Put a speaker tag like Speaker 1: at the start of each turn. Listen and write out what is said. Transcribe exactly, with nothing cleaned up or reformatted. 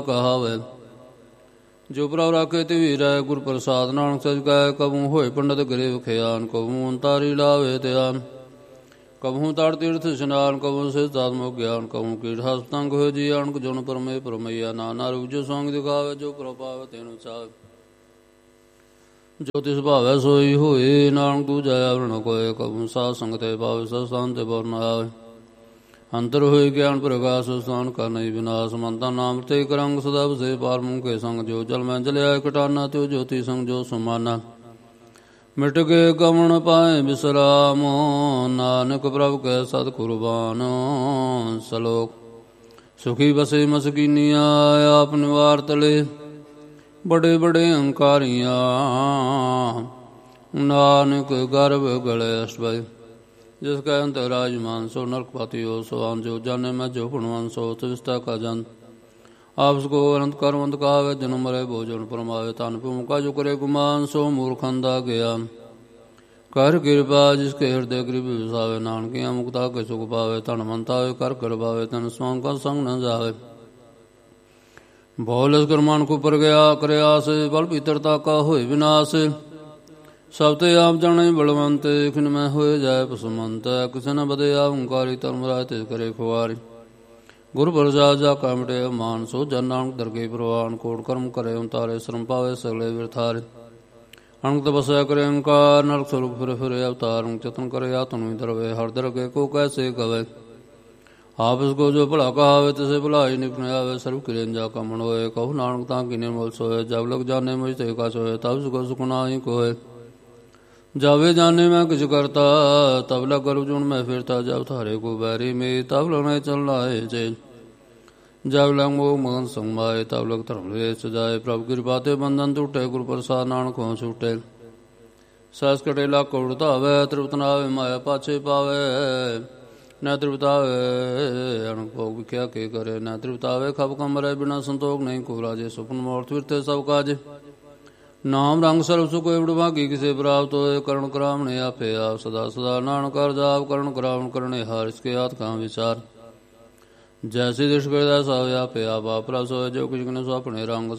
Speaker 1: ਕਹਾਵੇ। ਜੋ ਪ੍ਰਭ ਰਾਖੇ ਤੇ ਵੀਰੈ ਗੁਰ ਪ੍ਰਸਾਦ ਨਾਨਕ ਸਚ ਕਹੈ। ਕਬਹੂ ਹੋਏ ਪੰਡਤ ਗਰੇ ਵਿਖਿਆਨ, ਕਬਹੂ ਅੰਤਾਰੀ ਲਾਵੇ ਧਿਆਨ। ਕਬਹੂ ਤੜ ਤੀਰਥ ਇਸ਼ਨਾਨ, ਕਬਹੂ ਸਿਧ ਆਤਮੋ ਗਿਆਨ। ਕਬਹੂ ਕੀਟ ਹਸਤੰਗ ਹੋਏ ਜੀ ਅਣਕ ਜੁਨ ਪਰਮੇ ਪਰਮਈਆ। ਨਾਨਾ ਰੂਪ ਜੋ ਸੰਗ ਦਿਖਾਵੇ, ਜੋ ਪ੍ਰਭ ਪਾਵੇ ਤੈਨੂੰ ਚਾਵੇ। ਜੋ ਤਿਸ ਭਾਵੈ ਸੋਈ ਹੋਏ, ਨਾਨਕ ਦੂਜਾ ਆਵਰਣ ਕੋਏ। ਕਬਹੂ ਸਾਧ ਸੰਗਤੇ ਪਾਵੇ, ਸਤਿਸੰਗ ਤੇ ਬੁਰ ਨ ਆਵੇ। ਅੰਤਰ ਹੋਏ ਗਿਆਨ ਪ੍ਰਗਾਸ, ਸਥਾਨ ਕਰ ਨਹੀਂ ਵਿਨਾਸ਼। ਮੰਤਾ ਨਾਮ ਤੇ ਕਰੰਗ ਸਦਾ ਵਸੇ, ਪਾਰ ਮੁਕੇ ਸੰਗ ਜੋ ਜਲ ਮੈਂ ਜਲਿਆ ਕਟਾਨਾ। ਤਿਉ ਜੋਤੀ ਸੰਗ ਜੋ ਸੁਮਾਨਾ, ਮਿਟ ਕੇ ਕਵਣ ਪਾਏ ਬਿਸਰਾਮ। ਨਾਨਕ ਪ੍ਰਭ ਕੈ ਸਤ ਕੁਰਬਾਨ। ਸਲੋਕ ਸੁਖੀ ਬਸੇ ਮਸਕੀਨੀਆਂ, ਆਪ ਨਿਵਾਰ ਤਲੇ ਬੜੇ ਬੜੇ ਅੰਕਾਰੀਆਂ। ਨਾਨਕ ਗਰਭ ਗਲੇ ਅਸ਼ਟਭਾਈ, ਜਿਸ ਕੈ ਅੰਤਰ ਰਾਜਮਾਨ। ਸੋ ਨਰਕਪਾਤੀ ਹੋ ਸੋਹਾਨ, ਜੋ ਜਾਨੇ ਮੈਂ ਜੋ ਗੁਣਵਾਨ। ਸੋ ਤਿਸਤਾ ਕਾ ਜਨ ਆਪਸ ਕੋ ਅਨੰਤ ਕਰਵੰਤ ਕਾਵੇ। ਜਨਮ ਮਰੇ ਭੋਜਨ ਪਰਮਾਵੇ, ਤਨ ਭੂਮਿਕਾ ਜੋ ਕਰੇ ਗੁਮਾਨ। ਸੋ ਮੂਰਖੰ ਦਾ ਗਿਆਨ ਕਰ ਕਿਰਪਾ, ਜਿਸ ਕੇ ਹਿਰਦੇ ਗ੍ਰਿਭ ਵਸਾਵੇ। ਨਾਨਕੀਆਂ ਮੁਕਤਾ ਕੇ ਸੁਖ ਪਾਵੇ, ਧਨ ਮੰਤਾ ਹੋਏ ਕਰ ਕਰਵਾਵੇ। ਤਨ ਸਵਾਂਗ ਕਾ ਸੰਗ ਨ ਜਾਵੇ। ਭੋਲਸ ਕਰਮਾਨ ਕੋ ਪਰ ਗਿਆ ਕਰਿਆਸ, ਬਲ ਪੀਤਰਤਾ ਕਾ ਹੋਏ ਵਿਨਾਸ਼। ਸਭ ਤੇ ਆਪ ਜਾਣੇ ਬਲਵੰਤ, ਖਿਨ ਮੈਂ ਹੋਏ ਜਾਏ ਪਸਮੰਤ। ਕਿਸੇ ਨ ਬਦੇ ਆ ਓੰਕਾਰੀ, ਧਰਮ ਰਾਜ ਤਿਸ ਕਰੇ ਖੁਆਰੀ। ਗੁਰ ਪ੍ਰਸਾਦ ਜਾ ਕਾ ਮਿਟੇ ਮਾਨ, ਸੋ ਜਨ ਨਾਨਕ ਦਰਗੇ ਪ੍ਰਵਾਨ। ਕੋਟ ਕਰਮ ਕਰੇ ਉਤਾਰੇ, ਸ਼ਰਮ ਪਾਵੇ ਸਗਲੇ ਵਿਰਥਾਰੇ। ਅਣਕ ਤਪੱਸਿਆ ਕਰੇ ਅੰਕਾਰ, ਨਰਕ ਸਰੂਪ ਫਿਰ ਫਿਰੇ ਅਵਤਾਰ। ਚਤਨ ਕਰੇ ਆਤਮ ਦਰਵੇ, ਹਰ ਦਰਗੇ ਕੋ ਕੈਸੇ ਕਵੇ। ਆਪਸ ਕੋ ਜੋ ਭਲਾ ਕਹਾਵੇ, ਤਿਸੇ ਭਲਾਈ ਨਿਪਨ ਆਵੇ। ਸਰਬ ਕਿਰੇਨ ਜਾ ਕਾ ਮਨ ਹੋਏ, ਕਹੂ ਨਾਨਕ ਤਾਂ ਕੀ ਨਿਰਮਲ ਸੋਏ। ਜਬ ਲਗ ਜਾਣੇ ਮੁਝ ਤੇ ਕਛ ਹੋਏ, ਤਬ ਸੁਖ ਸੁਖ ਨਾਹੀ ਕੋਏ। ਜਾਵੇ ਜਾਨੇ ਮੈਂ ਕਿਛ ਕਰਤਾ, ਤਬ ਲਗ ਗਰਭ ਜੂਨ ਮੈਂ ਫਿਰਤਾ। ਜਬ ਥਾਰੇ ਕੋ ਬੈਰੀ ਮੇ, ਤਬ ਲਗਨੇ ਚਲ ਲਾਏ ਜੇ। ਜਬ ਲਗ ਮੋਹ ਮਗਨ ਸੰਮਾਏ, ਤਬ ਲਗ ਧਰਮ ਰੇ ਸਜਾਏ। ਪ੍ਰਭ ਕਿਰਪਾ ਤੇ ਬੰਧਨ ਟੂਟੇ, ਗੁਰ ਪ੍ਰਸਾਦ ਨਾਨਕ ਹੋਂ ਛੂਟੇ। ਸਸ ਕਟੇ ਲੱਖ ਕੋੜ ਧਾਵੇ, ਤ੍ਰਿਪਤ ਨ ਆਵੇ ਮਾਇਆ ਪਾਛੇ ਪਾਵੇ। ਨ ਤ੍ਰਿਪਤਾਵੇ ਅਣਖ ਭੋਗ ਵਿਖਿਆ ਕੇ ਕਰੇ। ਨ ਤ੍ਰਿਪਤਾਵੇ ਖਪ ਕਮਰੇ, ਬਿਨਾ ਸੰਤੋਖ ਨਹੀਂ ਕੋ ਰਾਜੇ। ਸੁਪਨ ਮੋਰਤ ਫਿਰਤੇ ਸਭ ਕਾਜੇ। ਨਾਮ ਰੰਗ ਸਰਬ ਸੁਖ ਏਵੜ ਭਾਗੀ, ਕਿਸੇ ਪ੍ਰਾਪਤ ਹੋਏ। ਕਰਨ ਕਰਾਵਣੇ ਆਪੇ ਆਪ, ਸਦਾ ਸਦਾ ਨਾਨਕ ਕਰ ਜਾਪ। ਕਰਨ ਕਰਾਵਣ ਕਰਨੇ ਹਾਰ, ਇਸਕੇ ਆਤ ਕਾ ਵਿਚਾਰ। ਜੈਸੇ ਦਿਸ਼ ਕਰਦਾ ਸਭ ਆਪੇ ਆਪ। ਆਪ ਰਸ ਹੋਏ, ਜੋ ਕੁਝ ਕਨੇ ਸੋ ਆਪਣੇ ਰੰਗ।